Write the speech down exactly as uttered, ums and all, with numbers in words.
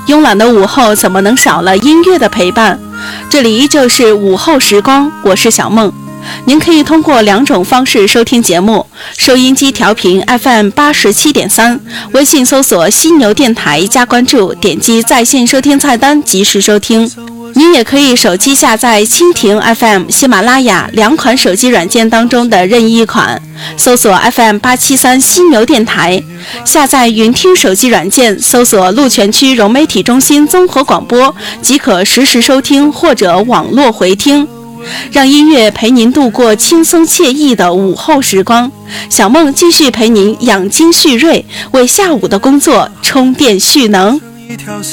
慵懒的午后怎么能少了音乐的陪伴？这里依旧是午后时光，我是小梦。您可以通过两种方式收听节目：收音机调频 F M 八十七点三，微信搜索犀牛电台加关注，点击在线收听菜单及时收听。您也可以手机下载蜻蜓 F M、喜马拉雅两款手机软件当中的任意一款，搜索 F M 八七三犀牛电台，下载云听手机软件，搜索鹿泉区融媒体中心综合广播，即可实时收听或者网络回听。让音乐陪您度过轻松惬意的午后时光，小梦继续陪您养精蓄锐，为下午的工作充电蓄能。